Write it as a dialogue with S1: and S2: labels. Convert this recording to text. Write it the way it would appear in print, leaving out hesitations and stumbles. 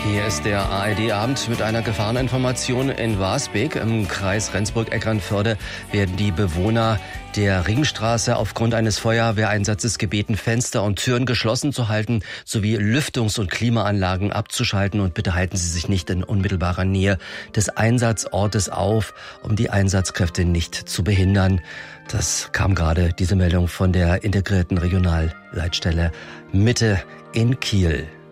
S1: Hier ist der ARD-Abend mit einer Gefahreninformation in Warsbeek. Im Kreis Rendsburg-Eckernförde werden die Bewohner der Ringstraße aufgrund eines Feuerwehreinsatzes gebeten, Fenster und Türen geschlossen zu halten, sowie Lüftungs- und Klimaanlagen abzuschalten. Und bitte halten Sie sich nicht in unmittelbarer Nähe des Einsatzortes auf, um die Einsatzkräfte nicht zu behindern. Das kam gerade, diese Meldung von der integrierten Regionalleitstelle Mitte in Kiel.